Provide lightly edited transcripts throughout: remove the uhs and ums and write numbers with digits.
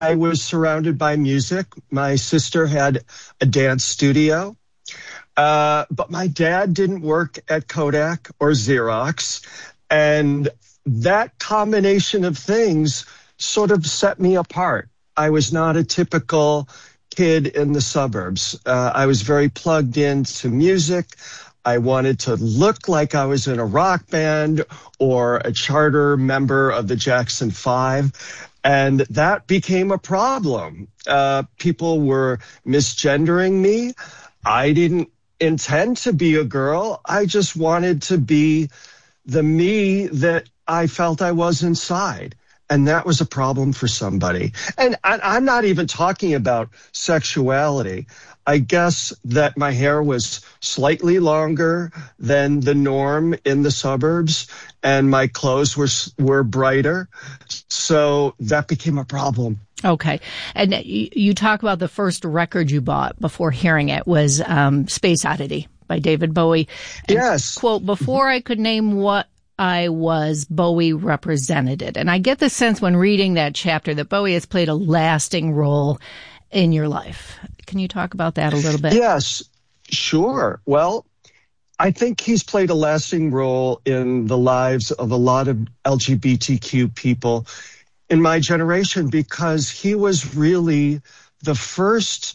I was surrounded by music. My sister had a dance studio. But my dad didn't work at Kodak or Xerox. And that combination of things sort of set me apart. I was not a typical kid in the suburbs. I was very plugged into music. I wanted to look like I was in a rock band or a charter member of the Jackson 5. And that became a problem. People were misgendering me. I didn't intend to be a girl. I just wanted to be the me that I felt I was inside. And that was a problem for somebody. And I'm not even talking about sexuality. I guess that my hair was slightly longer than the norm in the suburbs, and my clothes were brighter. So that became a problem. Okay. And you talk about the first record you bought before hearing it was Space Oddity by David Bowie. And, yes. Quote, before I could name what I was, Bowie represented it. And I get the sense when reading that chapter that Bowie has played a lasting role in your life. Can you talk about that a little bit? Yes, sure. Well, I think he's played a lasting role in the lives of a lot of LGBTQ people in my generation because he was really the first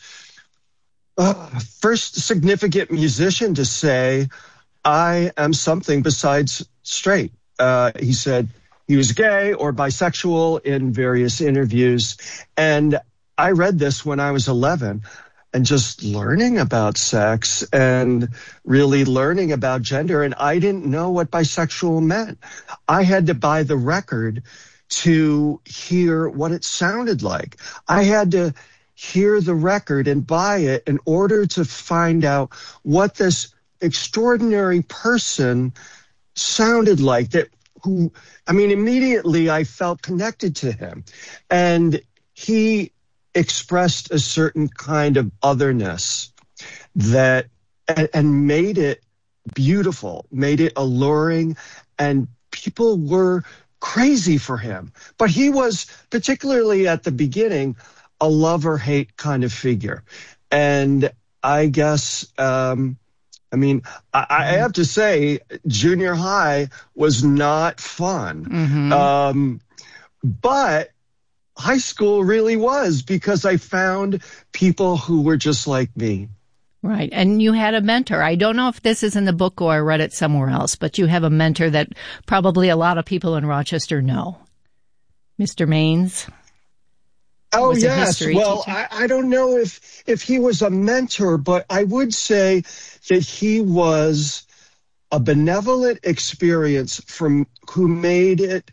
significant musician to say, I am something besides straight. He said he was gay or bisexual in various interviews. And I read this when I was 11 and just learning about sex and really learning about gender. And I didn't know what bisexual meant. I had to buy the record to hear what it sounded like. I had to hear the record and buy it in order to find out what this extraordinary person sounded like. Immediately I felt connected to him. And he expressed a certain kind of otherness that and made it beautiful, made it alluring, and people were crazy for him. But he was, particularly at the beginning, a love-or-hate kind of figure. And I guess, I have to say, junior high was not fun. Mm-hmm. But high school really was, because I found people who were just like me. Right. And you had a mentor. I don't know if this is in the book or I read it somewhere else, but you have a mentor that probably a lot of people in Rochester know. Mr. Maines. Oh, yes. Well, I don't know if he was a mentor, but I would say that he was a benevolent experience who made it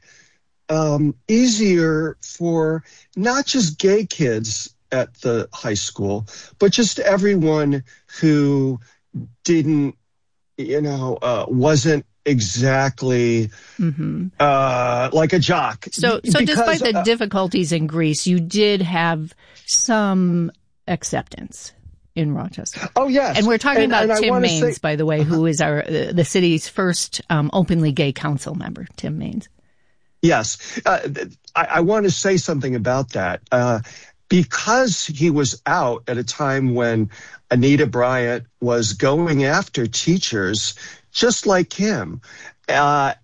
easier for not just gay kids at the high school, but just everyone who didn't, wasn't exactly like a jock. So despite the difficulties in Greece, you did have some acceptance in Rochester. Oh, yes. And we're talking about Tim Maines, by the way, who is the city's first openly gay council member, Tim Maines. Yes. I want to say something about that. Because he was out at a time when Anita Bryant was going after teachers just like him, the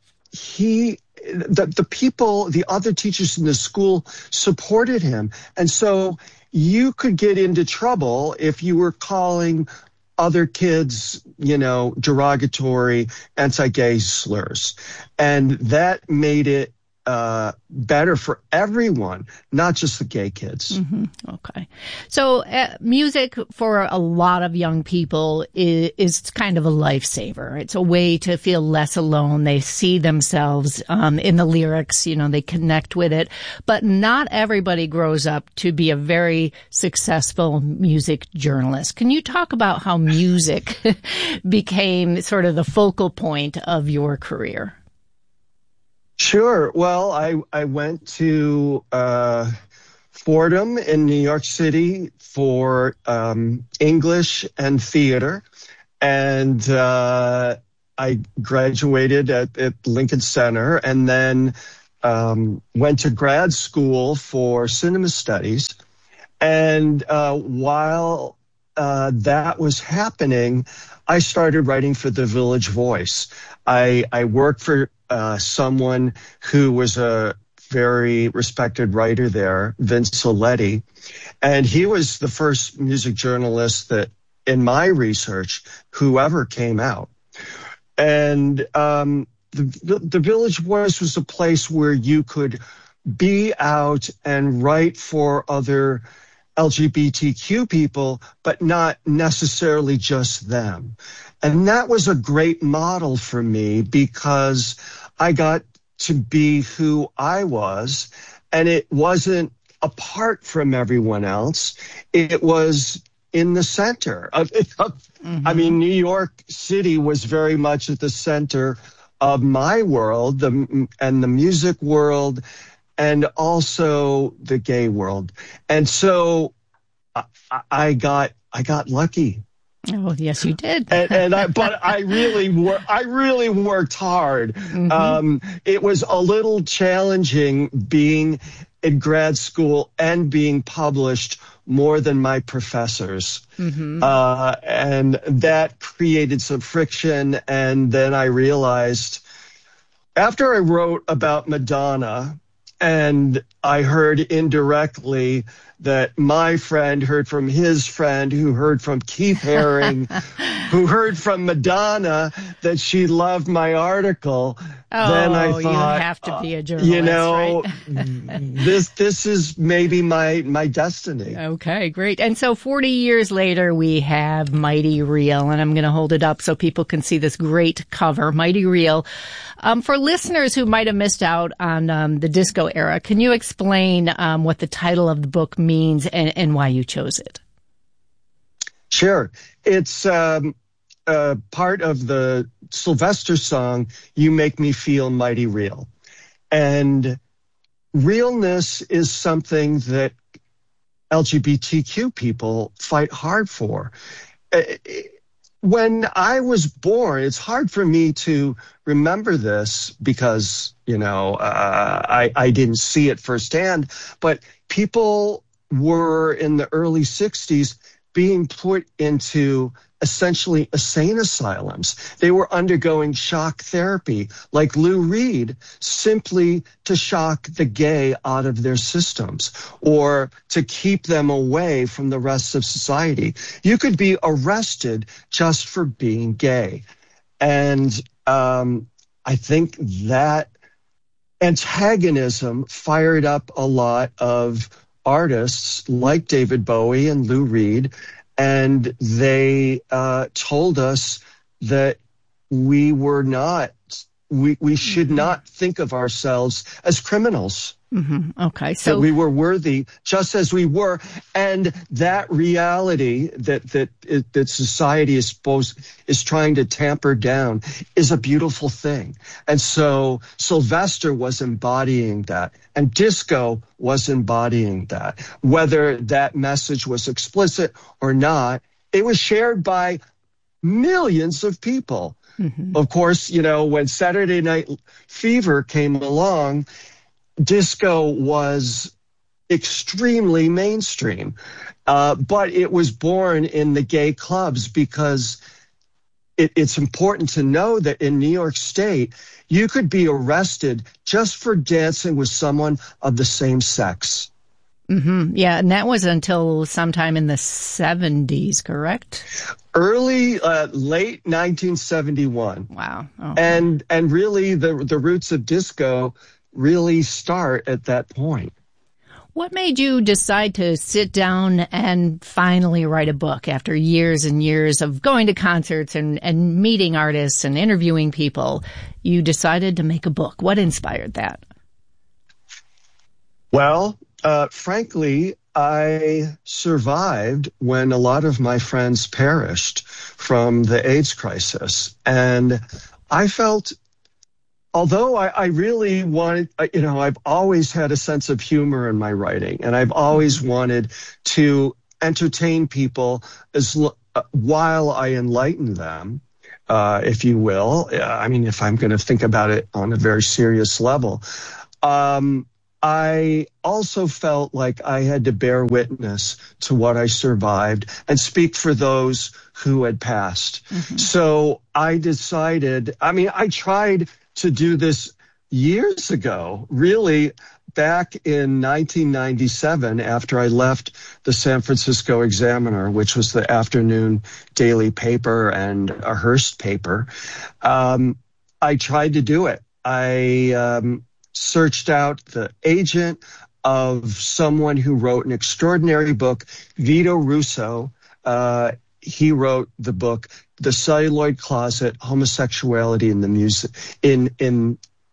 other teachers in the school supported him. And so you could get into trouble if you were calling other kids, derogatory, anti-gay slurs. And that made it better for everyone, not just the gay kids. Mm-hmm. Okay. So music for a lot of young people is kind of a lifesaver. It's a way to feel less alone. They see themselves in the lyrics, they connect with it. But not everybody grows up to be a very successful music journalist. Can you talk about how music became sort of the focal point of your career? Sure. Well, I went to Fordham in New York City for English and theater, and I graduated at Lincoln Center, and then went to grad school for cinema studies. And while that was happening, I started writing for the Village Voice. I worked for someone who was a very respected writer there, Vince Soletti, and he was the first music journalist that, in my research, whoever came out. And the Village Voice was a place where you could be out and write for other LGBTQ people, but not necessarily just them. And that was a great model for me because I got to be who I was, and it wasn't apart from everyone else. It was in the center of it. I mean, New York City was very much at the center of my world, and the music world, and also the gay world. And so I got lucky. Oh, yes, you did. But I really worked hard. It was a little challenging being in grad school and being published more than my professors. And that created some friction. And then I realized after I wrote about Madonna, and I heard indirectly that my friend heard from his friend, who heard from Keith Haring, who heard from Madonna that she loved my article. Then I thought, you have to be a journalist, right? this is maybe my destiny. Okay, great. And so 40 years later, we have Mighty Real, and I'm going to hold it up so people can see this great cover, Mighty Real. For listeners who might have missed out on the disco era, can you explain what the title of the book means and why you chose it? Sure. It's part of the Sylvester song, You Make Me Feel Mighty Real. And realness is something that LGBTQ people fight hard for. When I was born, it's hard for me to remember this because, I didn't see it firsthand, but people were in the early 60s being put into essentially insane asylums. They were undergoing shock therapy, like Lou Reed, simply to shock the gay out of their systems or to keep them away from the rest of society. You could be arrested just for being gay. And I think that antagonism fired up a lot of artists like David Bowie and Lou Reed, and they told us that we should not think of ourselves as criminals. Okay, so that we were worthy just as we were, and that reality that society is trying to tamper down is a beautiful thing. And so Sylvester was embodying that, and disco was embodying that. Whether that message was explicit or not, it was shared by millions of people. Of course, when Saturday Night Fever came along, disco was extremely mainstream, but it was born in the gay clubs because it's important to know that in New York State, you could be arrested just for dancing with someone of the same sex. Yeah, and that was until sometime in the 70s, correct? Late 1971. Wow. Okay. And really the roots of disco really start at that point. What made you decide to sit down and finally write a book after years and years of going to concerts and meeting artists and interviewing people? You decided to make a book. What inspired that? Well, frankly, I survived when a lot of my friends perished from the AIDS crisis. And I felt, although I really wanted, I've always had a sense of humor in my writing, and I've always wanted to entertain people while I enlighten them, if you will. I mean, if I'm going to think about it on a very serious level. I also felt like I had to bear witness to what I survived and speak for those who had passed. Mm-hmm. So I decided, I tried to do this years ago, really back in 1997, after I left the San Francisco Examiner, which was the afternoon daily paper and a Hearst paper. I tried to do it. I searched out the agent of someone who wrote an extraordinary book, Vito Russo. He wrote the book, The Celluloid Closet: Homosexuality in the Music in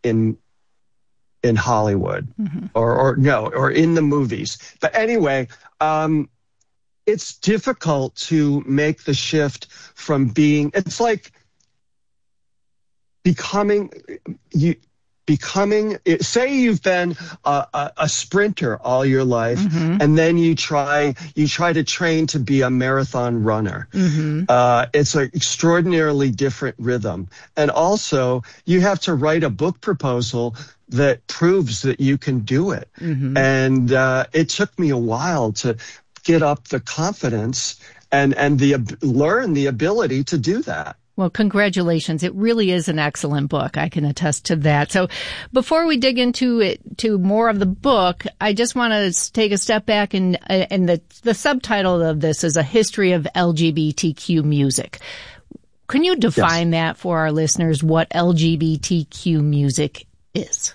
Hollywood, mm-hmm. or in the movies. But anyway, it's difficult to make the shift from it's like say you've been a sprinter all your life, mm-hmm. and then you try to train to be a marathon runner. Mm-hmm. It's an extraordinarily different rhythm. And also you have to write a book proposal that proves that you can do it. Mm-hmm. And it took me a while to get up the confidence and learn the ability to do that. Well, congratulations. It really is an excellent book. I can attest to that. So before we dig into more of the book, I just want to take a step back and the subtitle of this is A History of LGBTQ Music. Can you define that for our listeners, what LGBTQ music is?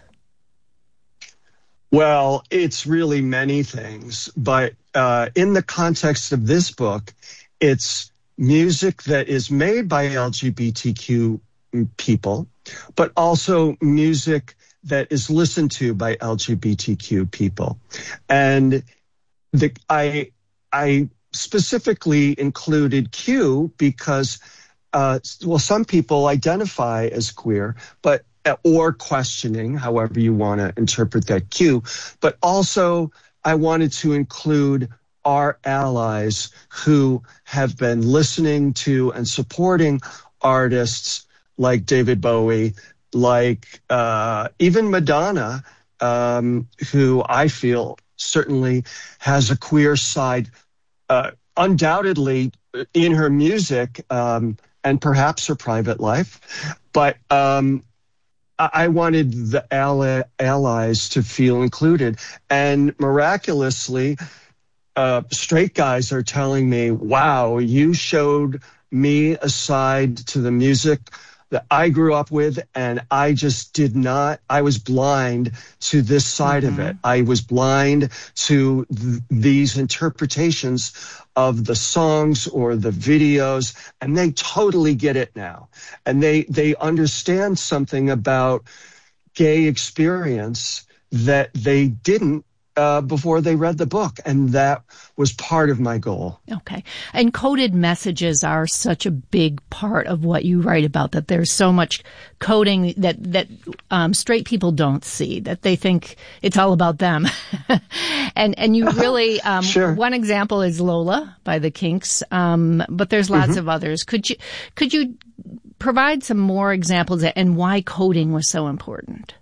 Well, it's really many things, but in the context of this book, it's music that is made by LGBTQ people, but also music that is listened to by LGBTQ people. And I specifically included Q because, some people identify as queer, or questioning, however you want to interpret that Q, but also I wanted to include our allies who have been listening to and supporting artists like David Bowie, like even Madonna, who I feel certainly has a queer side, undoubtedly in her music and perhaps her private life. But I wanted the allies to feel included. And miraculously, straight guys are telling me, wow, you showed me a side to the music that I grew up with, and I just I was blind to this side mm-hmm. of it. I was blind to these interpretations of the songs or the videos, and they totally get it now. And they understand something about gay experience that they didn't before they read the book. And that was part of my goal. Okay. And coded messages are such a big part of what you write about, that there's so much coding that straight people don't see, that they think it's all about them. and you really, sure. One example is Lola by the Kinks. But there's lots mm-hmm. of others. Could you provide some more examples and why coding was so important?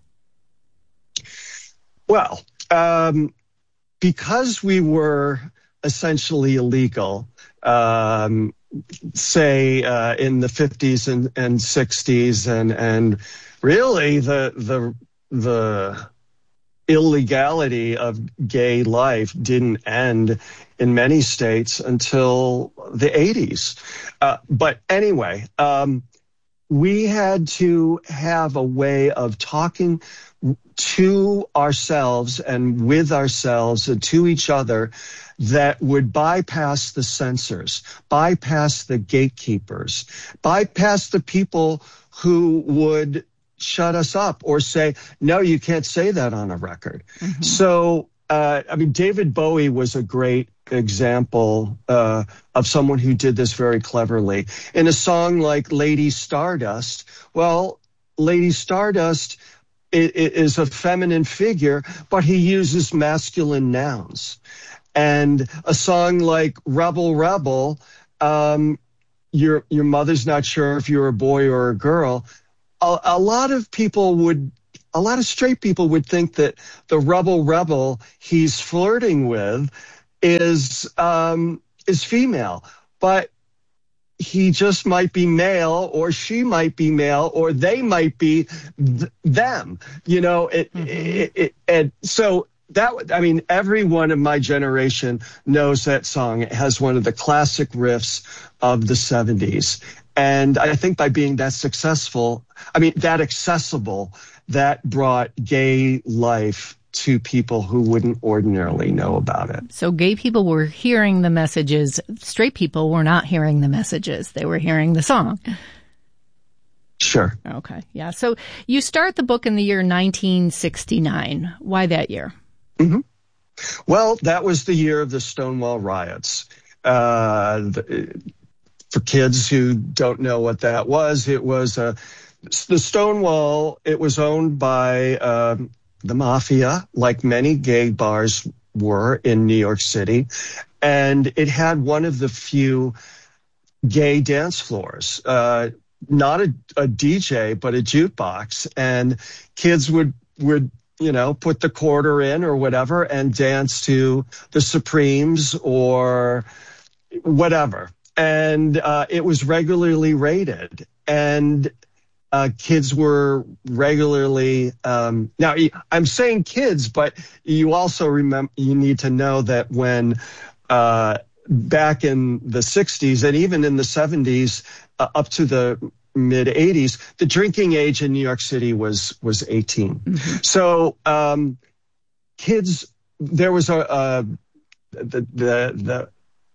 Well, because we were essentially illegal, say in the 50s and 60s, and really the illegality of gay life didn't end in many states until the 80s. But anyway, we had to have a way of talking to ourselves and with ourselves and to each other that would bypass the censors, bypass the gatekeepers, bypass the people who would shut us up or say, no, you can't say that on a record. Mm-hmm. So, David Bowie was a great example of someone who did this very cleverly. In a song like Lady Stardust, well, Lady Stardust is a feminine figure, but he uses masculine nouns. And a song like Rebel Rebel, your mother's not sure if you're a boy or a girl. A lot of people would a lot of straight people would think that the rebel he's flirting with is female, but he just might be male, or she might be male, or they might be them. You know, and so that, I mean, everyone in my generation knows that song. It has one of the classic riffs of the 70s. And I think by being that successful, I mean, that accessible, that brought gay life to people who wouldn't ordinarily know about it. So gay people were hearing the messages. Straight people were not hearing the messages. They were hearing the song. Sure. Okay. Yeah. So you start the book in the year 1969. Why that year? Mm-hmm. Well, that was the year of the Stonewall riots. For kids who don't know what that was, it was the Stonewall. It was owned by the mafia, like many gay bars were in New York City, and it had one of the few gay dance floors. Not a DJ, but a jukebox, and kids would put the quarter in or whatever and dance to the Supremes or whatever. And it was regularly rated, and kids were regularly, now I'm saying kids, but you also you need to know that when, back in the 60s and even in the 70s, up to the mid 80s, the drinking age in New York City was 18. Mm-hmm. So, kids, there was the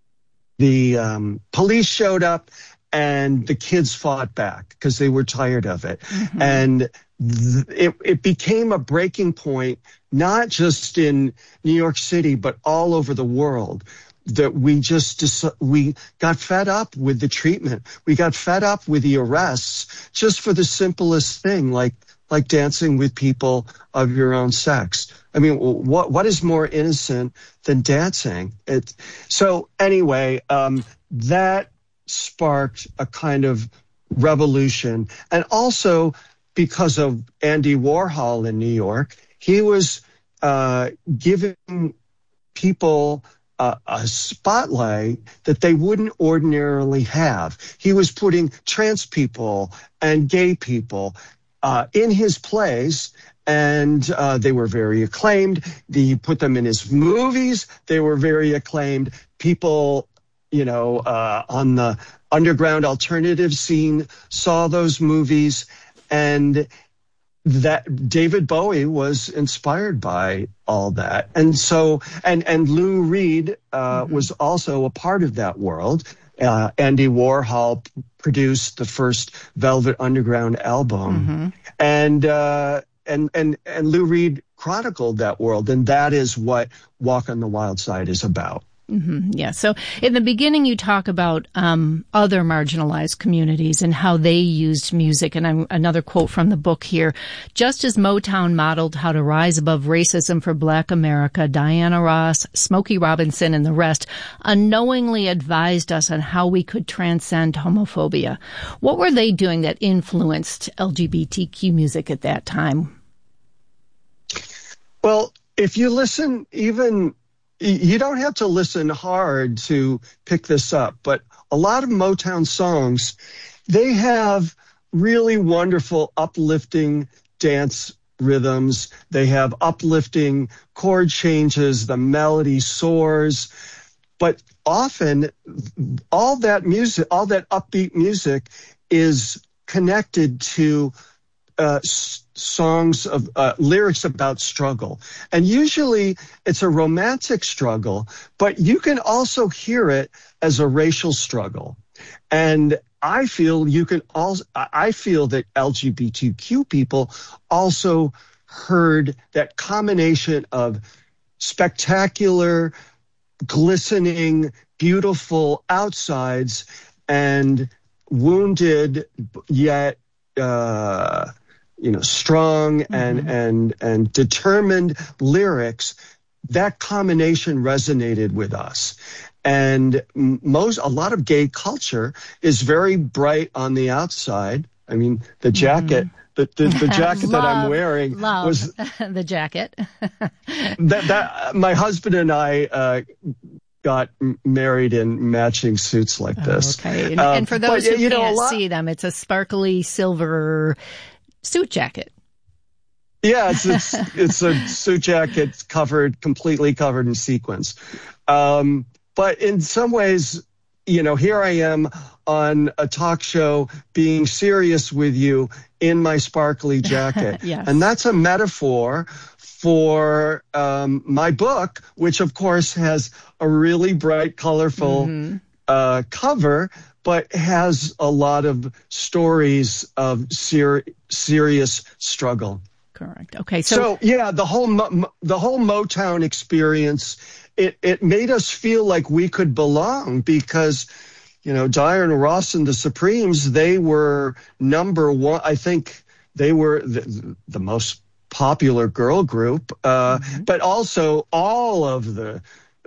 police showed up, and the kids fought back because they were tired of it. Mm-hmm. And it became a breaking point, not just in New York City, but all over the world, that we got fed up with the treatment. We got fed up with the arrests just for the simplest thing, like dancing with people of your own sex. I mean, what is more innocent than dancing? So anyway, that sparked a kind of revolution. And also because of Andy Warhol in New York, he was giving people a spotlight that they wouldn't ordinarily have. He was putting trans people and gay people in his plays, and they were very acclaimed. He put them in his movies. They were very acclaimed. People, on the underground alternative scene saw those movies, and that David Bowie was inspired by all that. And so, and Lou Reed was also a part of that world. Andy Warhol produced the first Velvet Underground album. Mm-hmm. And Lou Reed chronicled that world. And that is what Walk on the Wild Side is about. Mm-hmm. Yeah. So in the beginning, you talk about other marginalized communities and how they used music. And another quote from the book here: just as Motown modeled how to rise above racism for Black America, Diana Ross, Smokey Robinson, and the rest unknowingly advised us on how we could transcend homophobia. What were they doing that influenced LGBTQ music at that time? Well, if you listen, you don't have to listen hard to pick this up, but a lot of Motown songs, they have really wonderful, uplifting dance rhythms. They have uplifting chord changes. The melody soars. But often all that music, all that upbeat music is connected to songs of lyrics about struggle. And usually it's a romantic struggle, but you can also hear it as a racial struggle. And I feel that LGBTQ people also heard that combination of spectacular, glistening, beautiful outsides and wounded yet strong and determined lyrics. That combination resonated with us. And a lot of gay culture is very bright on the outside. I mean, the jacket the jacket that I'm wearing was the jacket. that my husband and I got married in matching suits like this. Okay, and for those who can't see them, it's a sparkly silver suit jacket. Yeah, it's a suit jacket completely covered in sequins. But in some ways, here I am on a talk show being serious with you in my sparkly jacket. Yes. And that's a metaphor for my book, which of course has a really bright, colorful cover, but has a lot of stories of serious struggle. Correct. Okay. So yeah, the whole Motown experience, it made us feel like we could belong because, Diana Ross and the Supremes, they were number one. I think they were the most popular girl group, but also all of the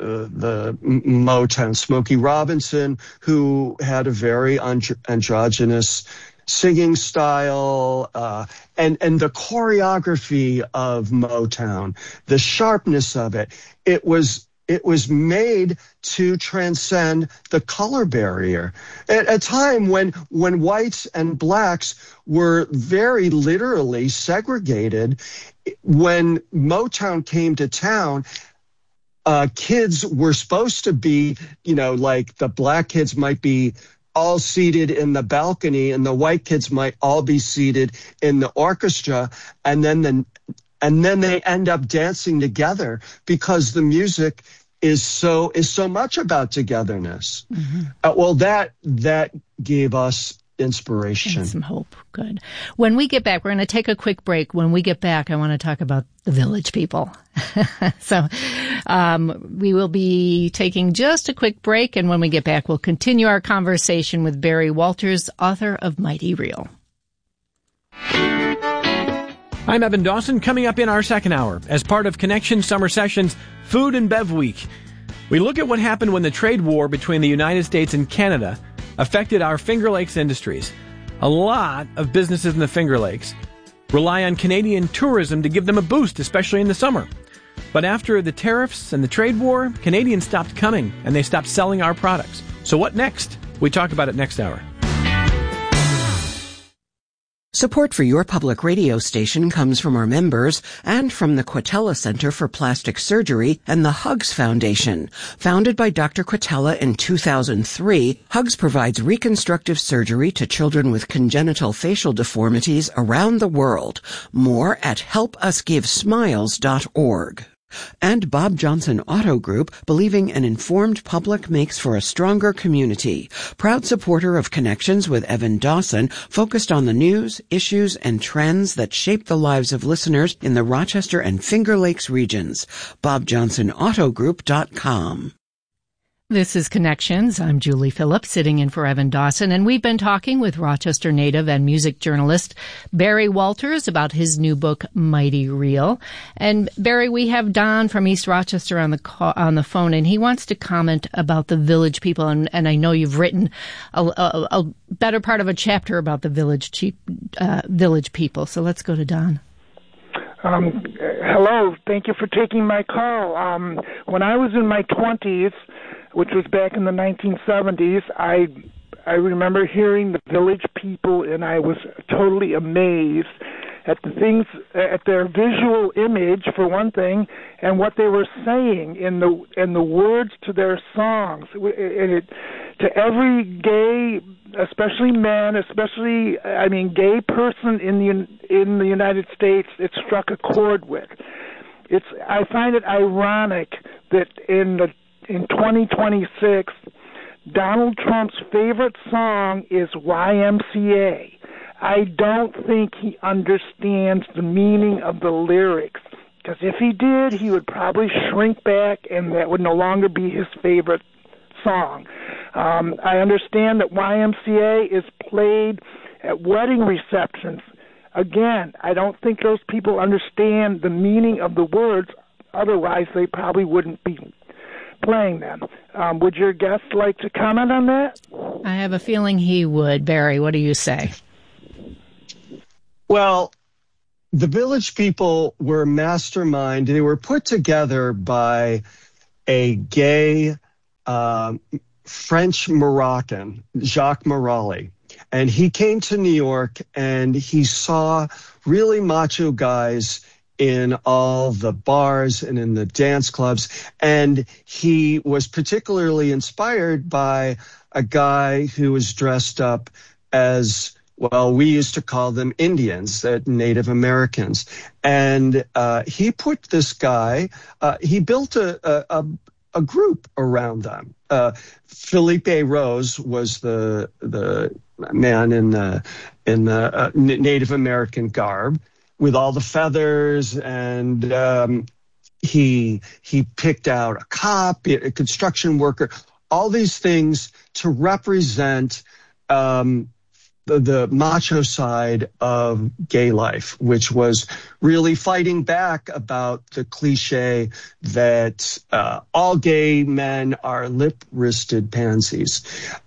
Motown, Smokey Robinson, who had a very androgynous singing style, and the choreography of Motown, the sharpness of it. It was made to transcend the color barrier at a time when whites and blacks were very literally segregated. When Motown came to town, kids were supposed to be, like the black kids might be all seated in the balcony and the white kids might all be seated in the orchestra, and then they end up dancing together because the music is so much about togetherness. Well, that gave us inspiration and some hope. Good. When we get back, we're going to take a quick break. When we get back, I want to talk about the Village People. So we will be taking just a quick break, and when we get back, we'll continue our conversation with Barry Walters, author of Mighty Real. I'm Evan Dawson, coming up in our second hour as part of Connection Summer Sessions Food and Bev Week. We look at what happened when the trade war between the United States and Canada affected our Finger Lakes industries. A lot of businesses in the Finger Lakes rely on Canadian tourism to give them a boost, especially in the summer. But after the tariffs and the trade war, Canadians stopped coming and they stopped selling our products. So what next? We talk about it next hour. Support for your public radio station comes from our members and from the Quatella Center for Plastic Surgery and the Hugs Foundation. Founded by Dr. Quatella in 2003, Hugs provides reconstructive surgery to children with congenital facial deformities around the world. More at helpusgivesmiles.org. And Bob Johnson Auto Group, believing an informed public makes for a stronger community. Proud supporter of Connections with Evan Dawson, focused on the news, issues, and trends that shape the lives of listeners in the Rochester and Finger Lakes regions. BobJohnsonAutoGroup.com. This is Connections. I'm Julie Phillips, sitting in for Evan Dawson, and we've been talking with Rochester native and music journalist Barry Walters about his new book, Mighty Real. And Barry, we have Don from East Rochester on the phone, and he wants to comment about the Village People. And I know you've written a better part of a chapter about the Village People. So let's go to Don. Hello. Thank you for taking my call. When I was in my 20s, which was back in the 1970s, I remember hearing the Village People, and I was totally amazed at the things, at their visual image for one thing, and what they were saying in the words to their songs. To every gay, especially men, gay person in the United States, it struck a chord with. I find it ironic that in 2026, Donald Trump's favorite song is YMCA. I don't think he understands the meaning of the lyrics, because if he did, he would probably shrink back and that would no longer be his favorite song. I understand that YMCA is played at wedding receptions. Again, I don't think those people understand the meaning of the words, otherwise they probably wouldn't be playing them. Would your guest like to comment on that? I have a feeling he would. Barry, what do you say? Well, the Village People were mastermind. They were put together by a gay French Moroccan, Jacques Morali. And he came to New York and he saw really macho guys in all the bars and in the dance clubs. And he was particularly inspired by a guy who was dressed up as, well, we used to call them Indians, Native Americans. And he put this guy, he built a group around them. Felipe Rose was the man in the Native American garb with all the feathers, and he picked out a cop, a construction worker, all these things to represent the macho side of gay life, which was really fighting back about the cliche that all gay men are lip-wristed pansies.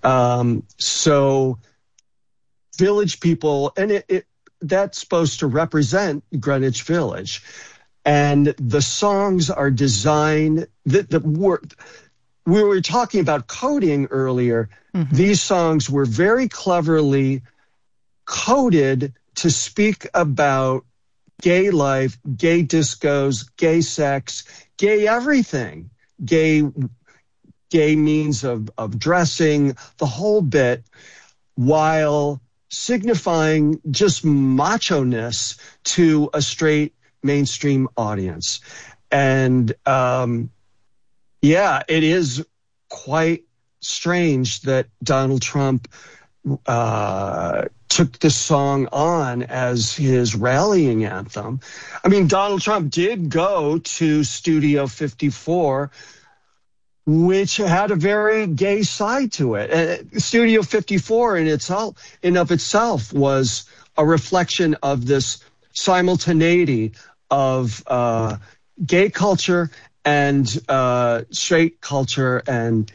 So Village People, and that's supposed to represent Greenwich Village. And the songs are designed, we were talking about coding earlier. Mm-hmm. These songs were very cleverly coded to speak about gay life, gay discos, gay sex, gay everything, gay means of dressing, the whole bit, while signifying just macho-ness to a straight mainstream audience. And yeah, it is quite strange that Donald Trump took this song on as his rallying anthem. I mean, Donald Trump did go to Studio 54, which had a very gay side to it. Studio 54 in of itself was a reflection of this simultaneity of gay culture and straight culture, and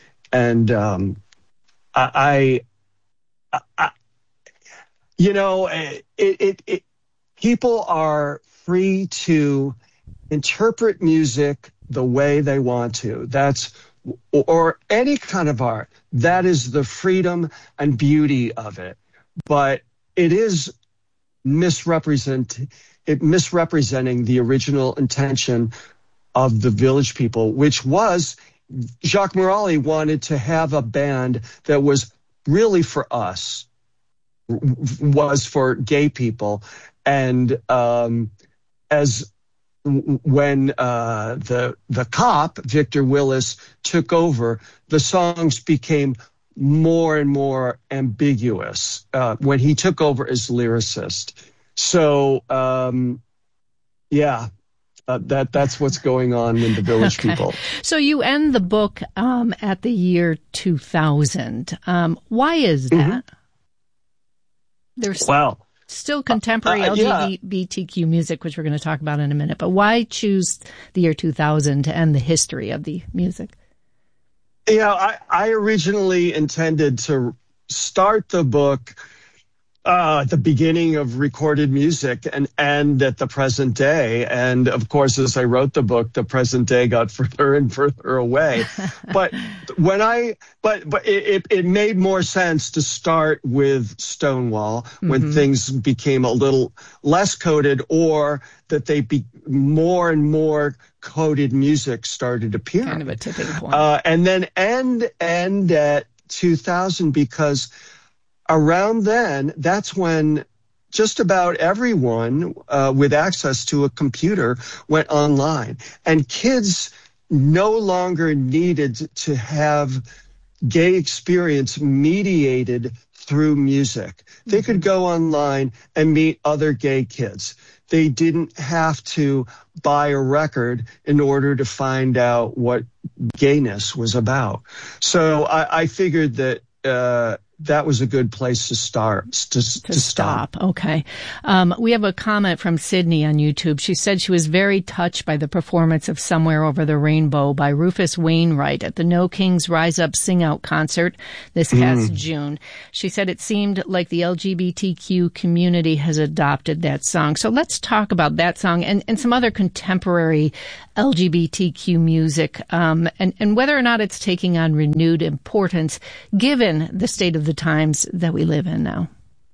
you know, people are free to interpret music the way they want to. Or any kind of art. That is the freedom and beauty of it. But it is misrepresenting the original intention of the Village People, which was Jacques Morali wanted to have a band that was really for us, was for gay people. And when the cop, Victor Willis, took over, the songs became more and more ambiguous when he took over as lyricist. So, yeah, that's what's going on in the Village People. So you end the book at the year 2000. Why is that? Mm-hmm. There's still contemporary LGBTQ music, which we're going to talk about in a minute. But why choose the year 2000 to end the history of the music? Yeah, I originally intended to start the book at the beginning of recorded music and end at the present day. And of course, as I wrote the book, the present day got further and further away. But it made more sense to start with Stonewall when things became a little less coded, or that more and more coded music started appearing. Kind of a tipping point. And then end at 2000, because around then, that's when just about everyone with access to a computer went online. And kids no longer needed to have gay experience mediated through music. They could go online and meet other gay kids. They didn't have to buy a record in order to find out what gayness was about. So I figured that that was a good place to start. To stop. Okay. We have a comment from Sydney on YouTube. She said she was very touched by the performance of Somewhere Over the Rainbow by Rufus Wainwright at the No Kings Rise Up Sing Out concert this past June. She said it seemed like the LGBTQ community has adopted that song. So let's talk about that song and some other contemporary LGBTQ music, and whether or not it's taking on renewed importance given the state of the times that we live in now.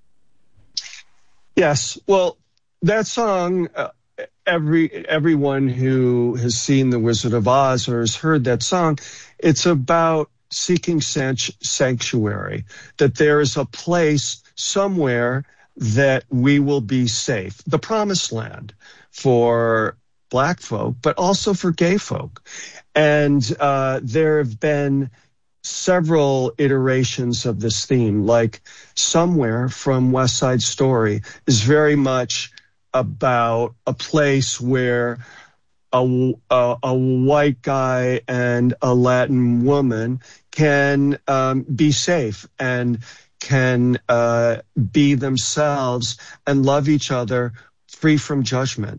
Yes. Well, that song, everyone who has seen The Wizard of Oz or has heard that song, it's about seeking sanctuary, that there is a place somewhere that we will be safe, the promised land for Black folk, but also for gay folk. And there have been several iterations of this theme, like Somewhere from West Side Story is very much about a place where a white guy and a Latin woman can be safe and can be themselves and love each other free from judgment.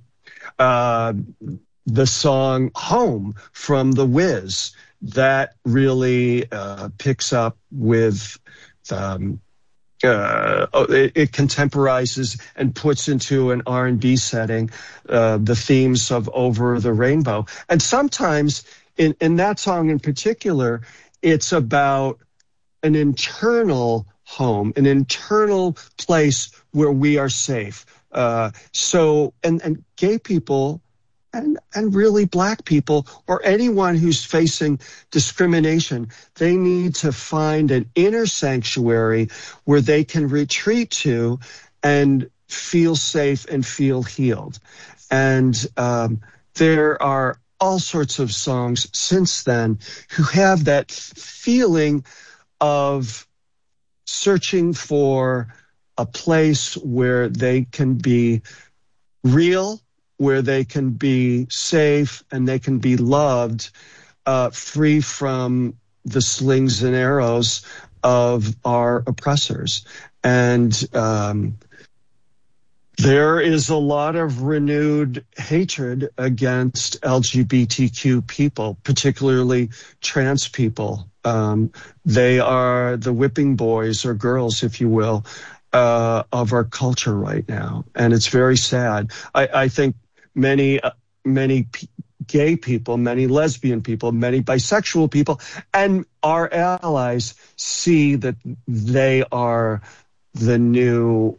The song Home from The Wiz, that really picks up with it contemporizes and puts into an R&B setting the themes of Over the Rainbow. And sometimes in that song in particular, it's about an internal home, an internal place where we are safe. So gay people and really Black people or anyone who's facing discrimination, they need to find an inner sanctuary where they can retreat to and feel safe and feel healed. And there are all sorts of songs since then who have that feeling of searching for a place where they can be real, where they can be safe and they can be loved, free from the slings and arrows of our oppressors. And there is a lot of renewed hatred against LGBTQ people, particularly trans people. They are the whipping boys or girls, if you will, of our culture right now. And it's very sad. I think many gay people, many lesbian people, many bisexual people, and our allies see that they are the new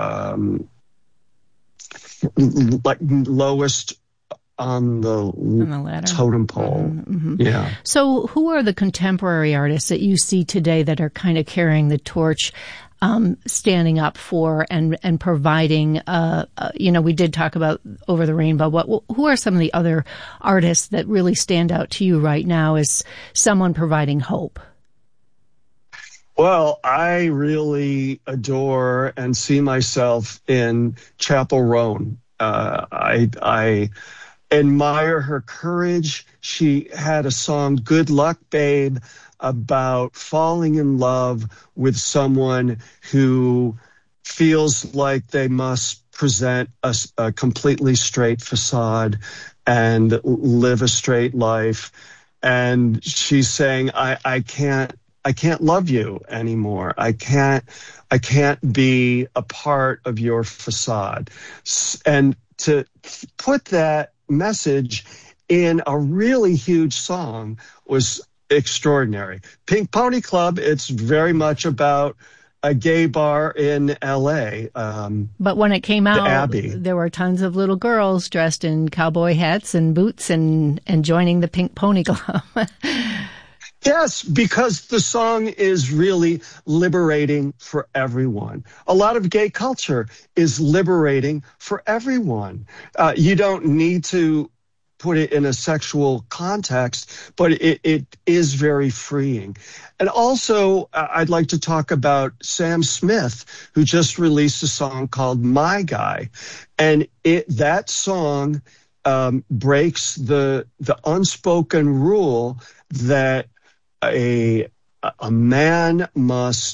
lowest on the ladder, totem pole. Mm-hmm. Yeah. So who are the contemporary artists that you see today that are kind of carrying the torch, standing up for and providing, we did talk about Over the Rainbow. Who are some of the other artists that really stand out to you right now as someone providing hope? Well, I really adore and see myself in Chappell Roan. I admire her courage. She had a song, Good Luck, Babe, about falling in love with someone who feels like they must present a completely straight facade and live a straight life. And she's saying, I can't love you anymore. I can't be a part of your facade. And to put that message in a really huge song was extraordinary. Pink Pony Club, it's very much about a gay bar in L.A. But when it came out, Abbey, there were tons of little girls dressed in cowboy hats and boots and joining the Pink Pony Club. Yes, because the song is really liberating for everyone. A lot of gay culture is liberating for everyone. You don't need to put it in a sexual context, but it is very freeing. And also, I'd like to talk about Sam Smith, who just released a song called My Guy. And that song breaks the unspoken rule that a man must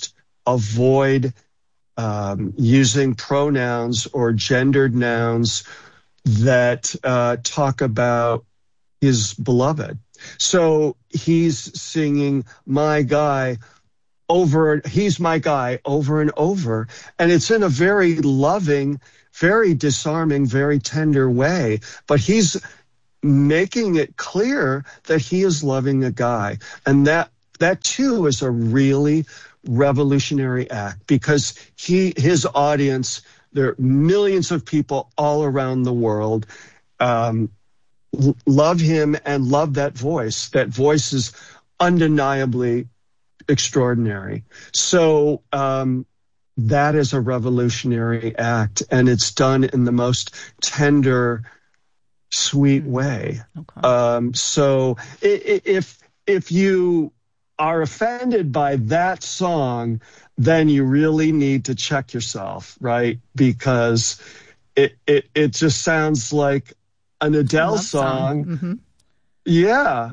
avoid using pronouns or gendered nouns that talk about his beloved. So he's singing my guy he's my guy over and over. And it's in a very loving, very disarming, very tender way. But he's making it clear that he is loving a guy. And that too is a really revolutionary act, because his audience, there are millions of people all around the world, love him and love that voice. That voice is undeniably extraordinary. So that is a revolutionary act, and it's done in the most tender, sweet way. Okay. So if you are offended by that song, then you really need to check yourself, right? Because it just sounds like an Adele song. Mm-hmm. Yeah.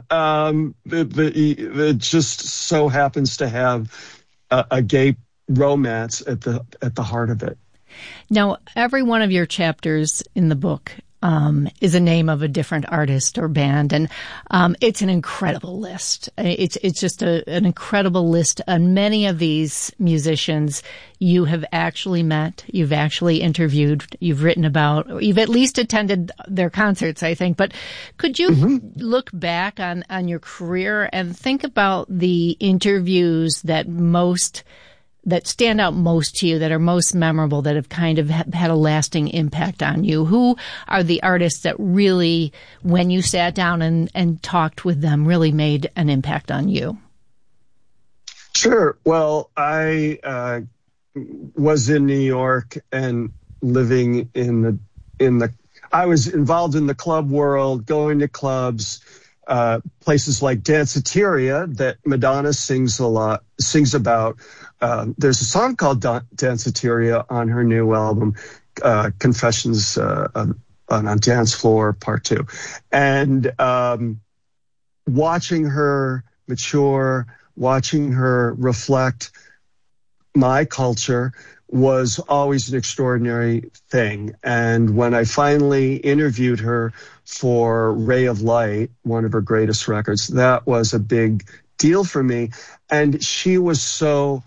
It just so happens to have a gay romance at the heart of it. Now, every one of your chapters in the book is a name of a different artist or band, and it's an incredible list. It's just an incredible list. And many of these musicians you have actually met, you've actually interviewed, you've written about, or you've at least attended their concerts, I think. But could you look back on your career and think about the interviews that stand out most to you, that are most memorable, that have kind of had a lasting impact on you? Who are the artists that really, when you sat down and talked with them, really made an impact on you? Sure. Well, I was in New York and living I was involved in the club world, going to clubs, places like Danceteria that Madonna sings about. There's a song called Danceteria on her new album, Confessions on a Dance Floor Part 2. And watching her mature, watching her reflect my culture was always an extraordinary thing. And when I finally interviewed her for Ray of Light, one of her greatest records, that was a big deal for me. And she was so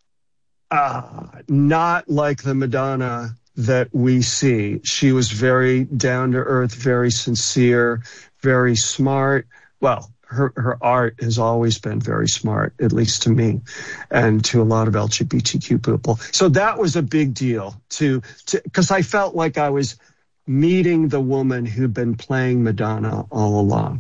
not like the Madonna that we see. She was very down to earth, very sincere, very smart. Well, her art has always been very smart, at least to me and to a lot of LGBTQ people. So that was a big deal because I felt like I was meeting the woman who'd been playing Madonna all along.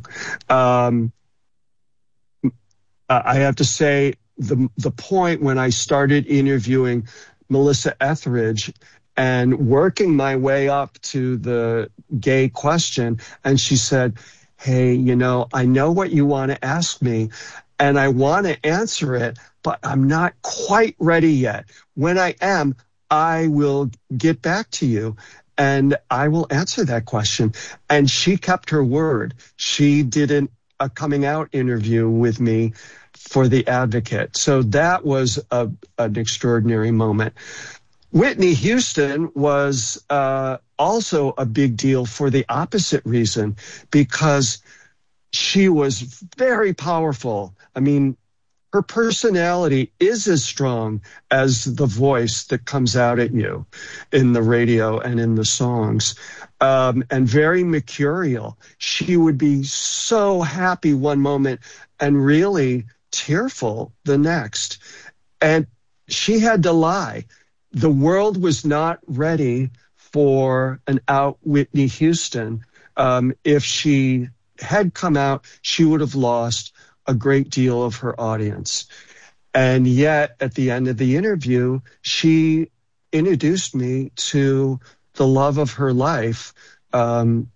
I have to say, the point when I started interviewing Melissa Etheridge and working my way up to the gay question, and she said, hey, I know what you want to ask me, and I want to answer it, but I'm not quite ready yet. When I am, I will get back to you, and I will answer that question. And she kept her word. She did a coming out interview with me for The Advocate. So that was an extraordinary moment. Whitney Houston was also a big deal for the opposite reason, because she was very powerful. I mean, her personality is as strong as the voice that comes out at you in the radio and in the songs, and very mercurial. She would be so happy one moment and really tearful the next. And she had to lie. The world was not ready for an out Whitney Houston. If she had come out, she would have lost a great deal of her audience. And yet, at the end of the interview, she introduced me to the love of her life, Robin,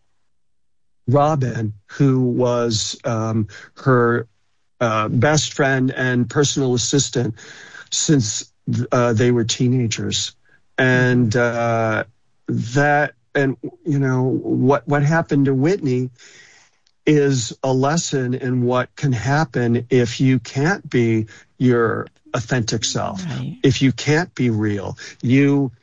who was her best friend and personal assistant since they were teenagers. And what happened to Whitney is a lesson in what can happen if you can't be your authentic self. Right. If you can't be real, you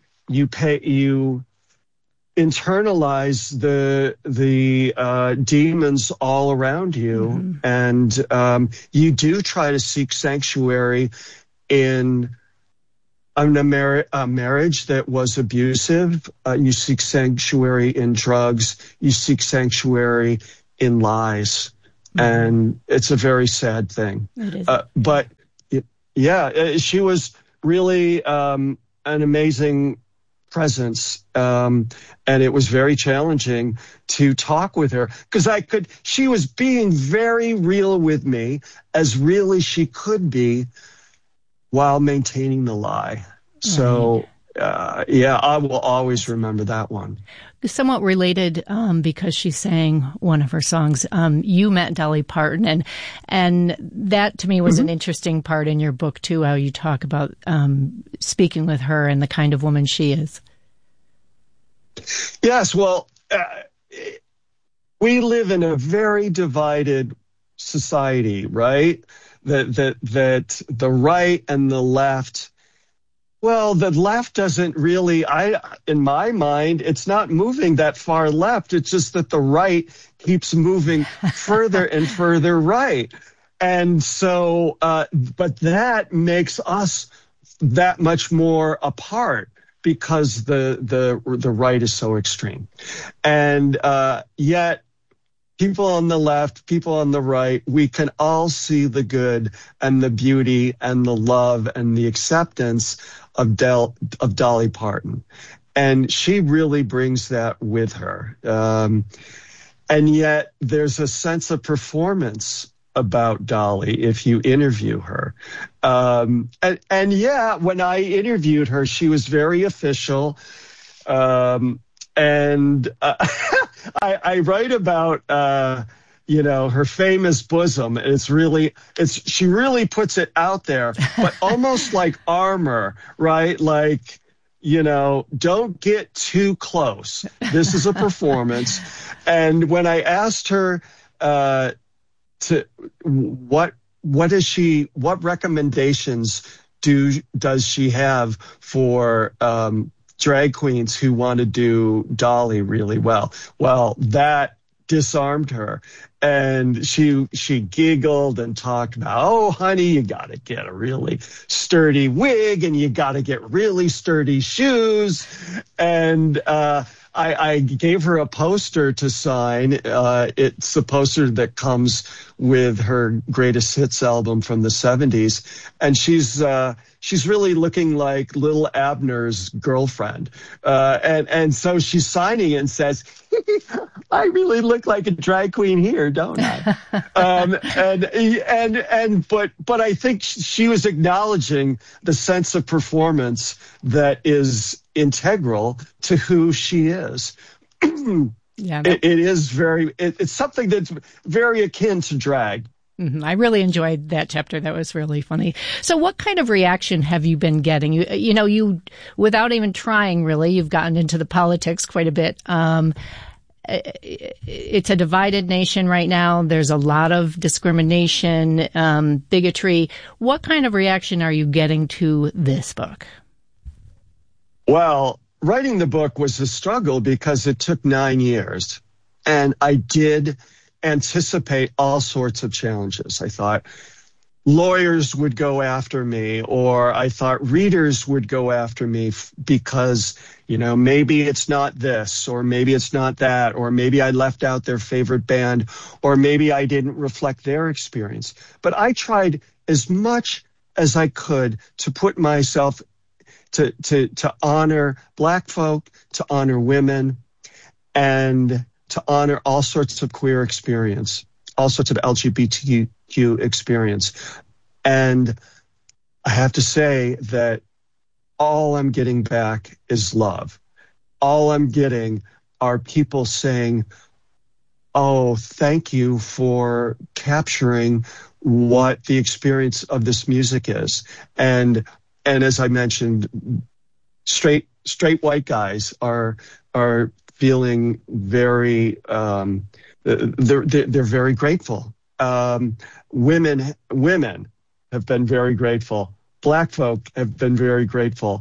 internalize the demons all around you, and you do try to seek sanctuary in a marriage that was abusive. You seek sanctuary in drugs. You seek sanctuary in lies, and it's a very sad thing. It is. But yeah, she was really an amazing presence, and it was very challenging to talk with her because she was being very real with me, as real as she could be, while maintaining the lie. So I will always remember that one. Somewhat related, because she sang one of her songs. You met Dolly Parton, and that to me was an interesting part in your book too. How you talk about speaking with her and the kind of woman she is. Yes, well, we live in a very divided society, right? That the right and the left. Well, the left doesn't really, in my mind, it's not moving that far left. It's just that the right keeps moving further and further right. And so, but that makes us that much more apart because the right is so extreme. And yet, people on the left, people on the right, we can all see the good and the beauty and the love and the acceptance of Dolly Parton. And she really brings that with her. And yet there's a sense of performance about Dolly if you interview her. And yeah, when I interviewed her, she was very official. And I write about, her famous bosom. She really puts it out there, but almost like armor, right? Like, don't get too close. This is a performance. And when I asked her, what recommendations does she have for, drag queens who want to do Dolly really well? Well, that disarmed her. And she giggled and talked about, oh, honey, you got to get a really sturdy wig and you got to get really sturdy shoes. And I gave her a poster to sign. It's a poster that comes with her greatest hits album from the 70s. And she's really looking like Lil Abner's girlfriend. And so she's signing it and says, I really look like a drag queen here, don't I? But I think she was acknowledging the sense of performance that is integral to who she is. Yeah, it's something that's very akin to drag. Mm-hmm. I really enjoyed that chapter. That was really funny. So what kind of reaction have you been getting? You without even trying, really, you've gotten into the politics quite a bit. It's a divided nation right now. There's a lot of discrimination, bigotry. What kind of reaction are you getting to this book? Well, writing the book was a struggle because it took 9 years, and I did anticipate all sorts of challenges. I thought lawyers would go after me, or I thought readers would go after me because, maybe it's not this, or maybe it's not that, or maybe I left out their favorite band, or maybe I didn't reflect their experience. But I tried as much as I could to put myself to honor Black folk, to honor women, and to honor all sorts of queer experience, all sorts of LGBTQ experience. And I have to say that all I'm getting back is love. All I'm getting are people saying, oh, thank you for capturing what the experience of this music is. And as I mentioned, straight white guys are feeling very they're very grateful. Women have been very grateful. Black folk have been very grateful.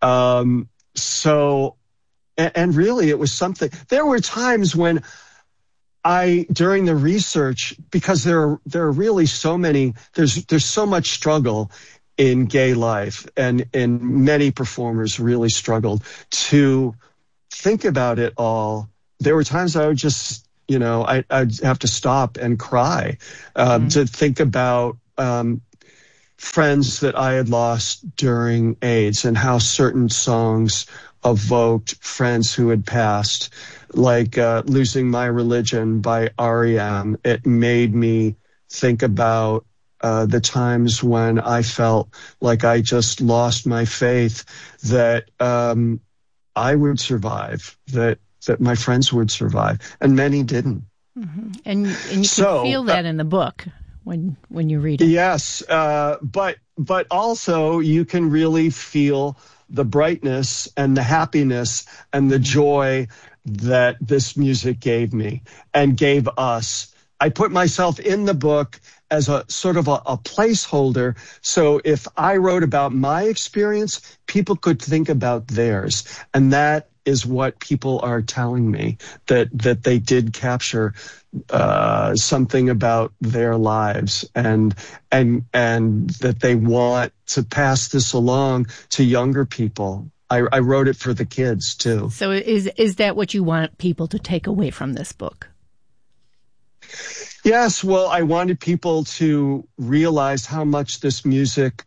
So, and really it was something, there were times when during the research, because there are really so many, there's so much struggle in gay life, and many performers really struggled to think about it all. There were times I would just, I'd have to stop and cry, to think about, friends that I had lost during AIDS and how certain songs evoked friends who had passed, like Losing My Religion by R.E.M. It made me think about the times when I felt like I just lost my faith that I would survive, that my friends would survive, and many didn't. Mm-hmm. And you can feel that in the book when you read it. Yes, but also you can really feel the brightness and the happiness and the joy that this music gave me and gave us. I put myself in the book as a sort of a placeholder. So if I wrote about my experience, people could think about theirs. And that is what people are telling me, that they did capture something about their lives, and that they want to pass this along to younger people. I wrote it for the kids too. So is that what you want people to take away from this book? Yes. Well, I wanted people to realize how much this music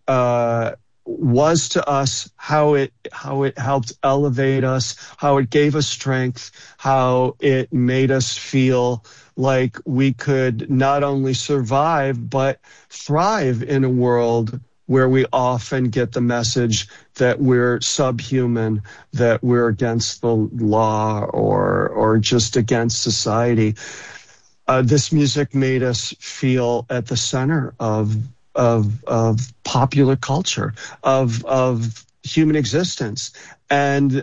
was to us, how it helped elevate us, how it gave us strength, how it made us feel like we could not only survive but thrive in a world where we often get the message that we're subhuman, that we're against the law or just against society. This music made us feel at the center of popular culture, of human existence, and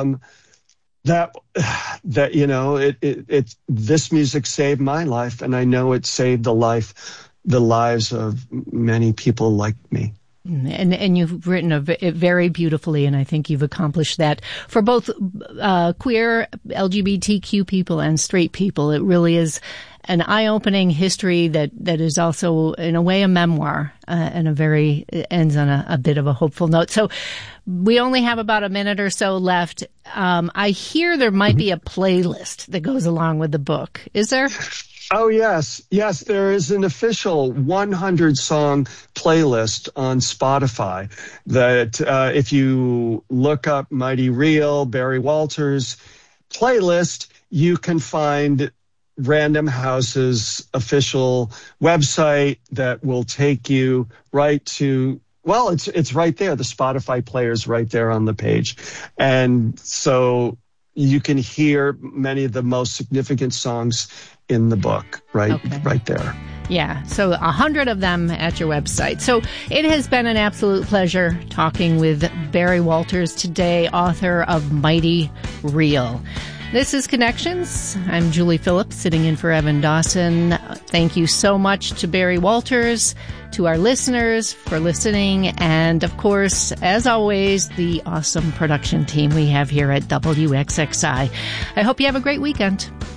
this music saved my life, and I know it saved the lives of many people like me. And you've written it very beautifully, and I think you've accomplished that for both queer, LGBTQ people and straight people. It really is an eye-opening history that is also, in a way, a memoir, and it ends on a bit of a hopeful note. So we only have about a minute or so left. I hear there might be a playlist that goes along with the book. Is there? Oh, yes. Yes, there is an official 100-song playlist on Spotify that if you look up Mighty Real, Barry Walters playlist, you can find Random House's official website that will take you right to, well, it's right there. The Spotify player's right there on the page. And so you can hear many of the most significant songs in the book right there. Yeah, so 100 of them at your website. So it has been an absolute pleasure talking with Barry Walters today, author of Mighty Real. This is Connections. I'm Julie Phillips, sitting in for Evan Dawson. Thank you so much to Barry Walters, to our listeners for listening, and of course, as always, the awesome production team we have here at WXXI. I hope you have a great weekend.